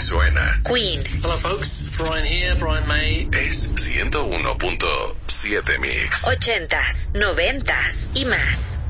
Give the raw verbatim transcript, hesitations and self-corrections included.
suena. Queen. Hello folks, Brian here, Brian May. Es ciento uno punto siete Mix. Ochentas, noventas y más.